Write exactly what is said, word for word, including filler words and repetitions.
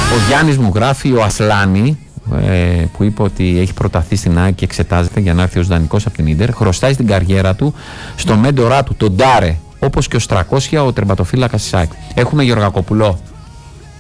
Ο Γιάννης μου γράφει, ο Ασλάνη, ε, που είπε ότι έχει προταθεί στην ΑΕΚ και εξετάζεται για να έρθει ως δανεικός από την Ίντερ, χρωστάει στην καριέρα του στο μέντορά του, τον Ντάρε, όπως και ο Στρακόσια, ο τερματοφύλακας της ΑΕΚ. Έχουμε Γεωργακοπουλό.